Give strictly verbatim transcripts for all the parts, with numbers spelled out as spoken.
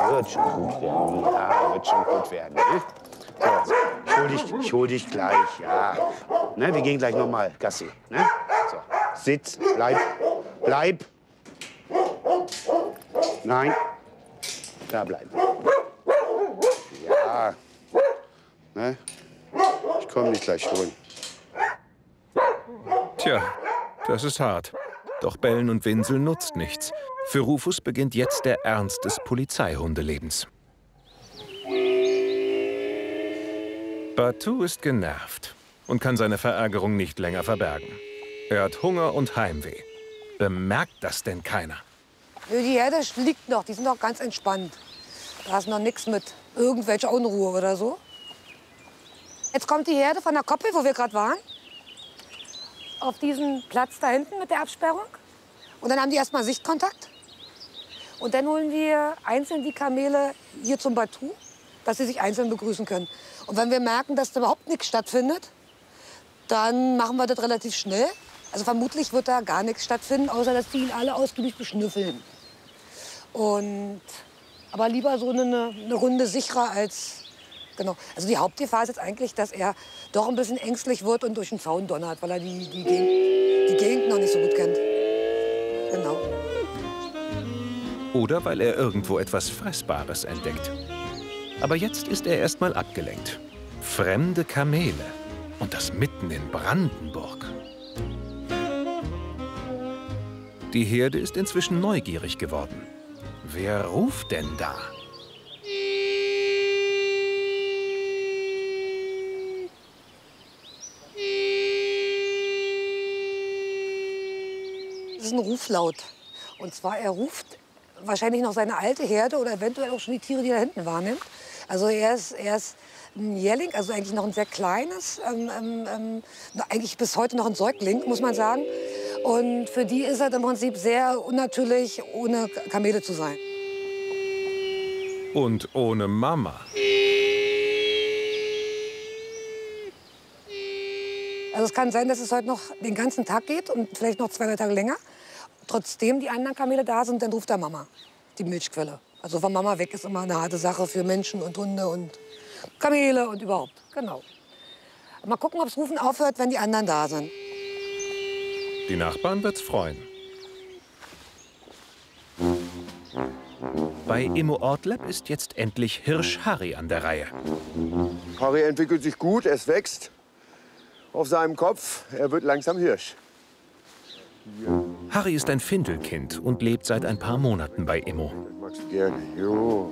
Wird schon gut werden, ja, wird schon gut werden. Ne? So, ich hol dich, ich hol dich gleich, ja. Ne, wir gehen gleich noch mal Gassi. Ne? So, sitz, bleib, bleib. Nein, da bleiben. Ja, ne? Ich komme dich gleich holen. Tja, das ist hart. Doch Bellen und Winseln nutzt nichts. Für Rufus beginnt jetzt der Ernst des Polizeihundelebens. Batu ist genervt und kann seine Verärgerung nicht länger verbergen. Er hat Hunger und Heimweh. Bemerkt das denn keiner? Die Herde liegt noch, die sind noch ganz entspannt. Da ist noch nichts mit irgendwelcher Unruhe oder so. Jetzt kommt die Herde von der Koppel, wo wir gerade waren, auf diesen Platz da hinten mit der Absperrung. Und dann haben die erstmal Sichtkontakt. Und dann holen wir einzeln die Kamele hier zum Batu, dass sie sich einzeln begrüßen können. Und wenn wir merken, dass da überhaupt nichts stattfindet, dann machen wir das relativ schnell. Also vermutlich wird da gar nichts stattfinden, außer dass die ihn alle ausgiebig beschnüffeln. Und, aber lieber so eine, eine Runde sicherer als... Genau. Also die Hauptgefahr ist jetzt eigentlich, dass er doch ein bisschen ängstlich wird und durch den Zaun donnert, weil er die, die, Gegend, die Gegend noch nicht so gut kennt. Genau. Oder weil er irgendwo etwas Fressbares entdeckt. Aber jetzt ist er erst mal abgelenkt. Fremde Kamele. Und das mitten in Brandenburg. Die Herde ist inzwischen neugierig geworden. Wer ruft denn da? Das ist ein Ruflaut. Und zwar, er ruft wahrscheinlich noch seine alte Herde oder eventuell auch schon die Tiere, die er da hinten wahrnimmt. Also er ist, er ist ein Jährling, also eigentlich noch ein sehr kleines, ähm, ähm, eigentlich bis heute noch ein Säugling, muss man sagen. Und für die ist er im Prinzip sehr unnatürlich, ohne Kamele zu sein. Und ohne Mama. Also es kann sein, dass es heute noch den ganzen Tag geht und vielleicht noch zwei, drei Tage länger. Trotzdem die anderen Kamele da sind, dann ruft er Mama, die Milchquelle. Also von Mama weg ist immer eine harte Sache für Menschen und Hunde und Kamele und überhaupt. Genau. Mal gucken, ob das Rufen aufhört, wenn die anderen da sind. Die Nachbarn wird's freuen. Bei Immo Ortleb ist jetzt endlich Hirsch Harry an der Reihe. Harry entwickelt sich gut, es wächst auf seinem Kopf. Er wird langsam Hirsch. Ja. Harry ist ein Findelkind und lebt seit ein paar Monaten bei Immo. Das magst du gerne. Jo.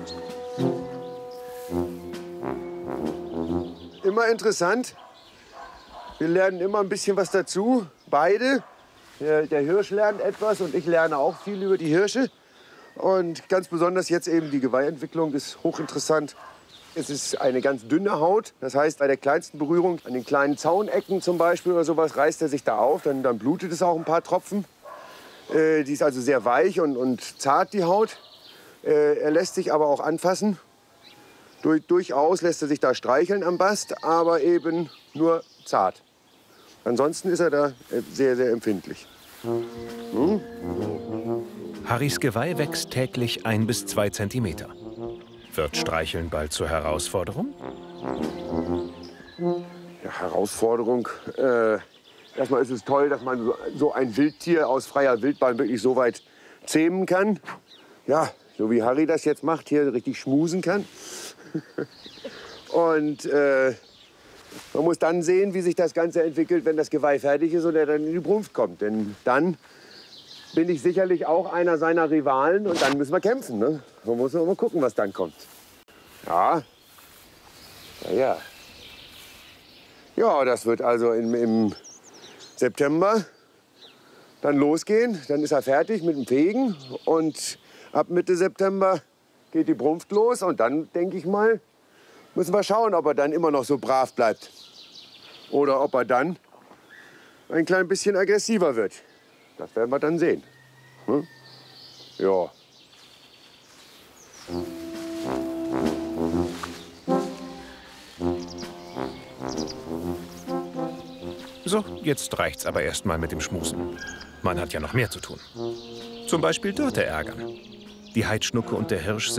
Immer interessant. Wir lernen immer ein bisschen was dazu. Beide. Der, der Hirsch lernt etwas und ich lerne auch viel über die Hirsche. Und ganz besonders jetzt eben die Geweihentwicklung ist hochinteressant. Es ist eine ganz dünne Haut. Das heißt, bei der kleinsten Berührung, an den kleinen Zaunecken zum Beispiel oder sowas, reißt er sich da auf. Dann, dann blutet es auch ein paar Tropfen. Äh, die ist also sehr weich und, und zart, die Haut. Äh, er lässt sich aber auch anfassen. Dur durchaus lässt er sich da streicheln am Bast, aber eben nur zart. Ansonsten ist er da sehr, sehr empfindlich. Hm? Harrys Geweih wächst täglich ein bis zwei Zentimeter. Wird Streicheln bald zur Herausforderung? Ja, Herausforderung. Äh, erstmal ist es toll, dass man so, so ein Wildtier aus freier Wildbahn wirklich so weit zähmen kann. Ja, so wie Harry das jetzt macht, hier richtig schmusen kann. Und äh, man muss dann sehen, wie sich das Ganze entwickelt, wenn das Geweih fertig ist und er dann in die Brunft kommt. Denn dann bin ich sicherlich auch einer seiner Rivalen und dann müssen wir kämpfen. Ne? Man muss mal gucken, was dann kommt. Ja, ja, ja. Ja, das wird also im, im September dann losgehen. Dann ist er fertig mit dem Fegen und ab Mitte September geht die Brunft los. Und dann, denke ich mal, müssen wir schauen, ob er dann immer noch so brav bleibt. Oder ob er dann ein klein bisschen aggressiver wird. Das werden wir dann sehen. Hm? Ja. So, jetzt reicht's aber erst mal mit dem Schmusen. Man hat ja noch mehr zu tun. Zum Beispiel Dörte ärgern. Die Heidschnucke und der Hirsch sind